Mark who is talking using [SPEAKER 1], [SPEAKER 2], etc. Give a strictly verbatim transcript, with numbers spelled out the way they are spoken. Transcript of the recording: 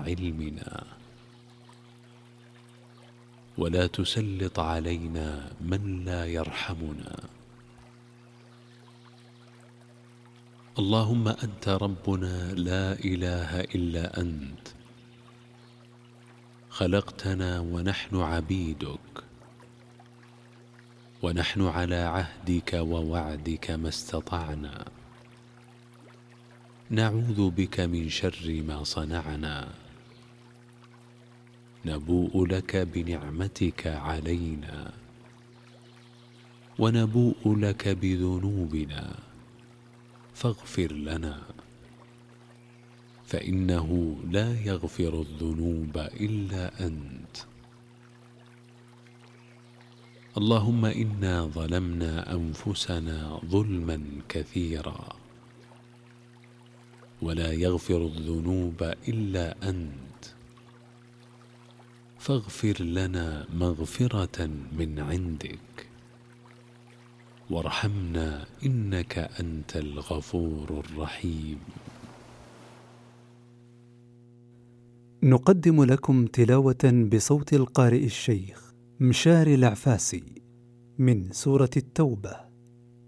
[SPEAKER 1] علمنا، ولا تسلط علينا من لا يرحمنا. اللهم أنت ربنا لا إله إلا أنت، خلقتنا ونحن عبيدك، ونحن على عهدك ووعدك ما استطعنا، نعوذ بك من شر ما صنعنا، نبوء لك بنعمتك علينا، ونبوء لك بذنوبنا، فاغفر لنا، فإنه لا يغفر الذنوب إلا أنت. اللهم إنا ظلمنا أنفسنا ظلما كثيرا، ولا يغفر الذنوب إلا أنت، فاغفر لنا مغفرة من عندك، وارحمنا إنك أنت الغفور الرحيم.
[SPEAKER 2] نقدم لكم تلاوة بصوت القارئ الشيخ مشاري العفاسي من سورة التوبة.